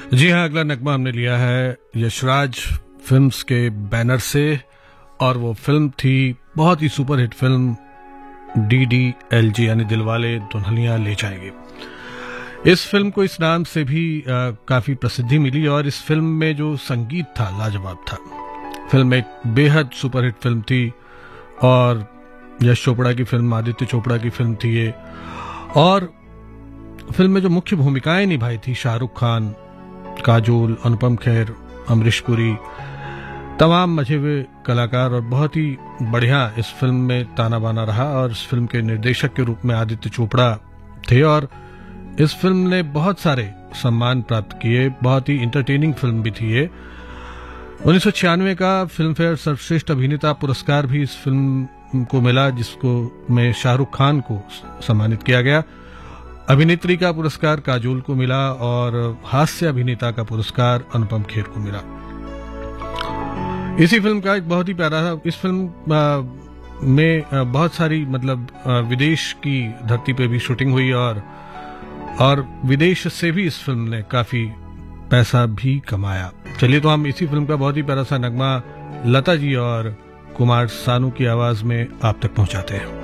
जी हाँ, अगला नगमा हमने लिया है यशराज फिल्म्स के बैनर से और वो फिल्म थी बहुत ही सुपरहिट फिल्म DDLJ यानी दिलवाले दुल्हनिया ले जाएंगे। इस फिल्म को इस नाम से भी काफी प्रसिद्धि मिली और इस फिल्म में जो संगीत था लाजवाब था। फिल्म एक बेहद सुपरहिट फिल्म थी और यश चोपड़ा की फिल्म, आदित्य चोपड़ा की फिल्म थी ये। और फिल्म में जो मुख्य भूमिकाएं निभाई थी शाहरुख खान, काजोल, अनुपम खेर, अमरीश पुरी, तमाम मजे हुए कलाकार और बहुत ही बढ़िया इस फिल्म में ताना बाना रहा। और इस फिल्म के निर्देशक के रूप में आदित्य चोपड़ा थे और इस फिल्म ने बहुत सारे सम्मान प्राप्त किए। बहुत ही इंटरटेनिंग फिल्म भी थी ये। 1996 का फिल्म फेयर सर्वश्रेष्ठ अभिनेता पुरस्कार भी इस फिल्म को मिला, जिसको में शाहरुख खान को सम्मानित किया गया। अभिनेत्री का पुरस्कार काजोल को मिला और हास्य अभिनेता का पुरस्कार अनुपम खेर को मिला। इसी फिल्म का एक बहुत ही प्यारा था, इस फिल्म में बहुत सारी विदेश की धरती पे भी शूटिंग हुई और विदेश से भी इस फिल्म ने काफी पैसा भी कमाया। चलिए तो हम इसी फिल्म का बहुत ही प्यारा सा नगमा लता जी और कुमार सानू की आवाज में आप तक पहुंचाते हैं।